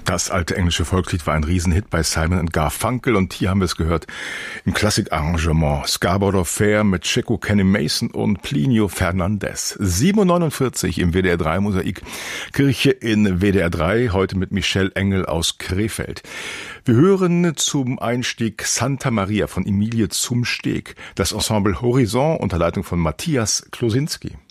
Das alte englische Volkslied war ein Riesenhit bei Simon & Garfunkel und hier haben wir es gehört im Klassikarrangement. Scarborough Fair mit Chico Kenny Mason und Plinio Fernandez. 7:49 im WDR 3 Mosaik Kirche in WDR 3, heute mit Michelle Engel aus Krefeld. Wir hören zum Einstieg Santa Maria von Emilie zum Steg, das Ensemble Horizon unter Leitung von Matthias Klosinski.